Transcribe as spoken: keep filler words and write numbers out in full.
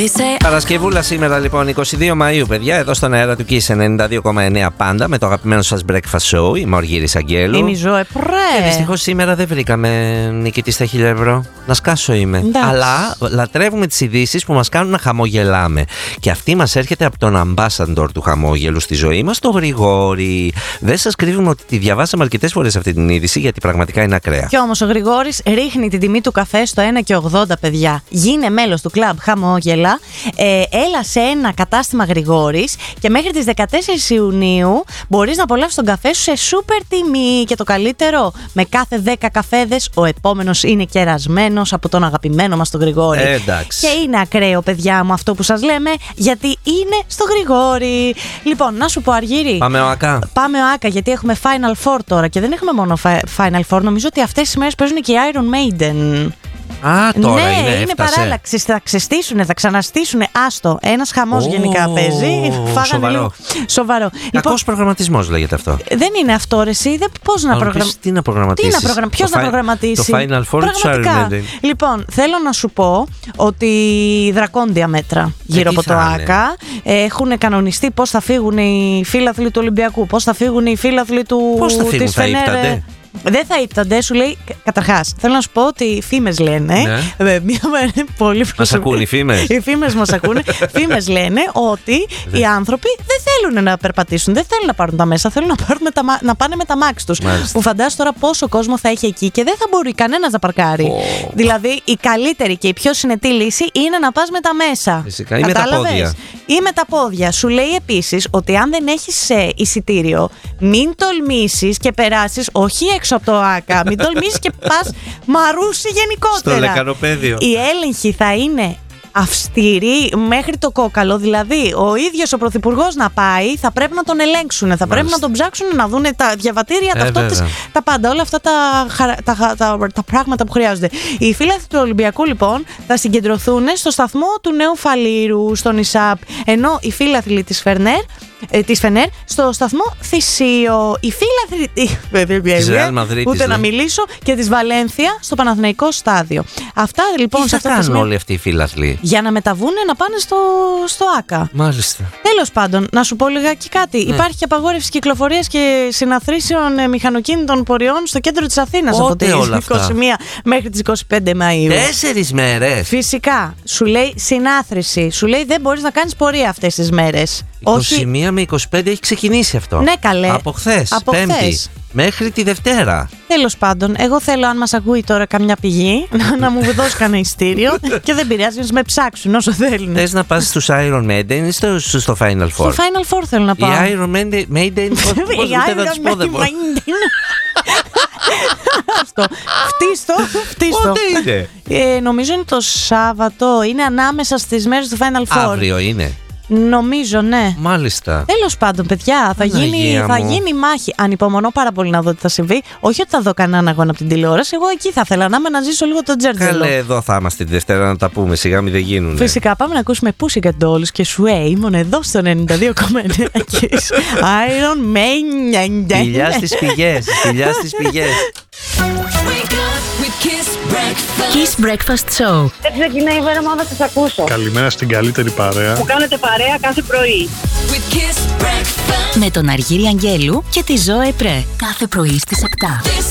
Παρασκευούλα σήμερα λοιπόν, εικοστή δεύτερη Μαΐου, παιδιά, εδώ στον αέρα του Kiss ενενήντα δύο κόμμα εννέα πάντα, με το αγαπημένο σας breakfast show. Είμαι ο Αργύρης Αγγέλου. Είμαι η Ζωέ Πρέ. Και δυστυχώς σήμερα δεν βρήκαμε νικητή στα χίλια ευρώ. Να σκάσω είμαι. Εντάξει. Αλλά λατρεύουμε τις ειδήσεις που μας κάνουν να χαμογελάμε. Και αυτή μας έρχεται από τον ambassador του χαμόγελου στη ζωή μας, τον Γρηγόρη. Δεν σας κρύβουμε ότι τη διαβάσαμε αρκετές φορές αυτή την είδηση, γιατί πραγματικά είναι ακραία. Και όμως ο Γρηγόρης ρίχνει την τιμή του καφέ στο ένα και ογδόντα, παιδιά. Γίνε μέλος του κλαμπ Χαμόγελα. Ε, έλα σε ένα κατάστημα Γρηγόρης και μέχρι τις δεκατέσσερις Ιουνίου μπορείς να απολαύσεις τον καφέ σου σε σούπερ τιμή. Και το καλύτερο, με κάθε δέκα καφέδες ο επόμενος είναι κερασμένος από τον αγαπημένο μας τον Γρηγόρη. Ε, εντάξει. Και είναι ακραίο, παιδιά μου, αυτό που σας λέμε, γιατί είναι στο Γρηγόρη. Λοιπόν, να σου πω, Αργύρη. Πάμε ο Άκα. Πάμε ο Άκα, γιατί έχουμε Final Four τώρα και δεν έχουμε μόνο Final Four. Νομίζω ότι αυτές τις μέρες παίζουν και οι Iron Maiden. Α, τώρα ναι, είναι, είναι έφτασε. παράλλαξη. Θα ξεστήσουνε, θα ξαναστήσουνε. Άστο. Ένας χαμός Ω, γενικά παίζει. Φάγανε σοβαρό. λίγο. Σοβαρό. Κακός προγραμματισμός λέγεται αυτό. Δεν είναι αυτό, ρε, εσύ. Δεν, πώς να προγραμματίσει. Τι να προγραμματίσει. Τι να προγραμμα... Ποιος να προγραμματίσει. Το Final Four του Iron Maiden. Λοιπόν, θέλω να σου πω ότι δρακόντια μέτρα γύρω τι από το θα είναι? Άκα. Έχουν κανονιστεί πώς θα φύγουν οι φίλαθλοι του Ολυμπιακού, πώς θα φύγουν οι φίλαθλοι του. Πώς θα φύγουν, της θα Φενέρ. ύπτανται? Δεν θα ύπτανται, σου λέει. Καταρχάς, θέλω να σου πω ότι οι φήμες λένε. Ναι. Ε, μία πολύ Μας ακούν οι φήμες. Οι φήμες μας ακούνε. Φήμες λένε ότι οι άνθρωποι δεν θέλουν να περπατήσουν, δεν θέλουν να πάρουν τα μέσα, θέλουν να, πάρουν με τα, να πάνε με τα μάξι τους. Μάλιστα. Που φαντάζεσαι τώρα πόσο κόσμο θα έχει εκεί και δεν θα μπορεί κανένας να παρκάρει. Oh. Δηλαδή, η καλύτερη και η πιο συνετή λύση είναι να πας με τα μέσα. Φυσικά, ή με τα πόδια. Ή με τα πόδια. Σου λέει επίσης ότι αν δεν έχεις ε, εισιτήριο, μην τολμήσεις και περάσεις, όχι έξω από το Άκα, μην τολμήσεις και πας Μαρούσι γενικότερα. Στο Λεκανοπέδιο. Η έλεγχη θα είναι αυστηρή μέχρι το κόκαλο. Δηλαδή, ο ίδιος ο πρωθυπουργός να πάει, θα πρέπει να τον ελέγξουν. Θα Μάλιστα. πρέπει να τον ψάξουν, να δουν τα διαβατήρια, Ε, ταυτότητες, βέβαια. τα πάντα. Όλα αυτά τα, χαρα- τα, τα, τα, τα πράγματα που χρειάζονται. Οι φίλαθλοι του Ολυμπιακού, λοιπόν, θα συγκεντρωθούν στο σταθμό του Νέου Φαλήρου, στον ΙΣΑΠ. Ενώ οι φίλαθλοι της Φερνέρ. Ε, της Φενέρ στο σταθμό Θησίο. Οι φίλαθλοι Της Ρεάλ Μαδρίτης, ούτε να λέει. μιλήσω, και της Βαλένθια στο Παναθηναϊκό στάδιο. Αυτά λοιπόν Τι σε θα αυτά τα κάνουν σημεία, όλοι αυτοί οι φίλαθλοι? για να μεταβούνε να πάνε στο, στο Άκα. Μάλιστα. Τέλος πάντων, να σου πω λιγάκι κάτι. Ναι. Υπάρχει και απαγόρευση κυκλοφορίας και συναθρήσεων ε, μηχανοκίνητων πορεών στο κέντρο της Αθήνας από Πότε τις όλα αυτά? είκοσι μία μέχρι τις είκοσι πέντε Μαΐου. Τέσσερις μέρες. Φυσικά, σου λέει συνάθρηση. Σου λέει δεν μπορείς να κάνεις πορεία αυτές τις μέρες. είκοσι μία με είκοσι πέντε έχει ξεκινήσει αυτό. Ναι, καλέ. Από χθες, Από Πέμπτη. χθες. Μέχρι τη Δευτέρα. Τέλος πάντων, εγώ θέλω, αν μας ακούει τώρα καμιά πηγή, να, να μου δώσει κανένα ειστήριο και δεν πειράζει, να με ψάξουν όσο θέλουν. Θες να πας στους Iron Maiden ή στο, στο Final Four? Στο Final Four θέλω να Οι πάω. Iron Maiden, Maiden πώς, πώς Οι ούτε να τους πω δεν μπορώ. Αυτό. Φτύστο, φτύστο. Πότε είναι? Ε, νομίζω είναι το Σάββατο, είναι ανάμεσα στις μέρες του Final Four. Αύριο είναι. Νομίζω, ναι. Μάλιστα. Τέλος πάντων, παιδιά, θα γίνει, Παναγία θα μου. γίνει μάχη. Ανυπομονώ πάρα πολύ να δω τι θα συμβεί. Όχι ότι θα δω κανέναν αγώνα από την τηλεόραση. Εγώ εκεί θα ήθελα να είμαι να ζήσω λίγο τον Τζέρτζελο. Καλέ, εδώ θα είμαστε τη Δευτέρα να τα πούμε. Σιγά μην δεν γίνουνε. Φυσικά, πάμε να ακούσουμε Pussycat Dolls και Sway. Μόνο εδώ στο ενενήντα δύο κόμμα εννέα Kiss. Iron Man. Φιλιά στις πηγές. Φιλιά στις πηγές. Kiss Breakfast Show. Έτσι ξεκινάει η μέρα μου, θα σας ακούσω. Καλημέρα στην καλύτερη παρέα. Που κάνετε παρέα κάθε πρωί. Με τον Αργύρη Αγγέλου και τη Ζωέ Πρέ. Κάθε πρωί στις επτά.